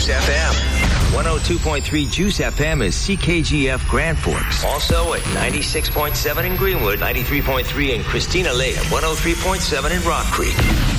Juice FM. 102.3 Juice FM is CKGF Grand Forks. Also at 96.7 in Greenwood, 93.3 in Christina Lake, and 103.7 in Rock Creek.